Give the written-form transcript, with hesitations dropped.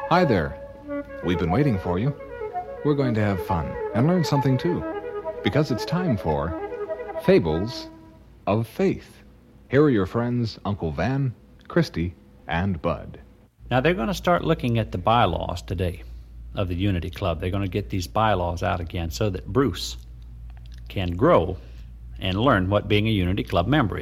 Hi there. We've been waiting for you. We're going to have fun and learn something too, because it's time for Fables of Faith. Here are your friends, Uncle Van, Christy, and Bud. Now they're going to start looking at the bylaws today of the Unity Club. They're going to get these bylaws out again so that Bruce can grow and learn what being a Unity Club member